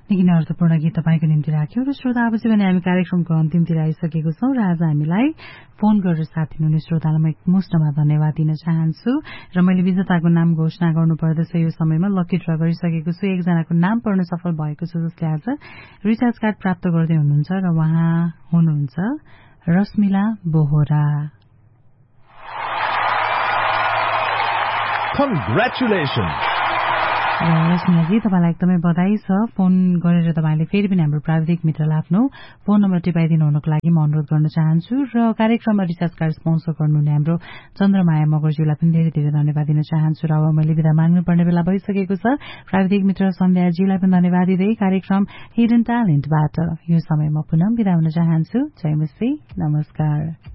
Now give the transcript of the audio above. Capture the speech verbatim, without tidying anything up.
निकै नै अर्थपूर्ण गीत तपाईँको निम्ति राख्यो र श्रोता अब चाहिँ भने हामी कार्यक्रमको अन्तिमतिर आइसकेको छौं र आज हामीलाई फोन गरेर साथ दिनुहुने श्रोतालाई म एकमुष्टमा धन्यवाद दिन चाहन्छु र मैले विजेताको नाम घोषणा गर्नुपर्दछ यो समयमा लकी ड्र गरिसकेको छु। एकजनाको नाम पढ्न सफल भएको छु जसले आज रिचार्ज कार्ड प्राप्त गर्दै हुनुहुन्छ र उहाँ हुनुहुन्छ रश्मिला बोहरा। Congratulations! रश्मिलाजी तपाईँलाई एकदमै बधाई छ। फोन गरेर तपाईँले फेरि पनि हाम्रो प्राविधिक मित्रलाई आफ्नो फोन नम्बर टिपाइदिनु हुनुको लागि म अनुरोध गर्न चाहन्छु र कार्यक्रममा रिचार्ज कार्ड स्पोन्सर गर्नुहुने हाम्रो चन्द्रमाया मगरज्यूलाई पनि धेरै धेरै धन्यवाद दिन चाहन्छु र अब मैले विदा माग्नुपर्ने बेला भइसकेको छ। प्राविधिक मित्र सन्ध्याजीलाई पनि धन्यवाद दिँदै कार्यक्रम हिडन ट्यालेन्टबाट यो समयमा पुनः विदा हुन चाहन्छु। जय मसी, नमस्कार।